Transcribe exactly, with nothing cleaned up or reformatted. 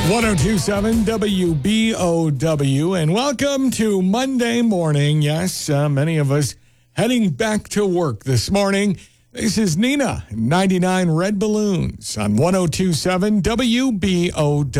ten twenty-seven W B O W, and welcome to Monday morning. Yes, uh, many of us heading back to work this morning. This is Nina, ninety-nine Red Balloons on ten twenty-seven W B O W.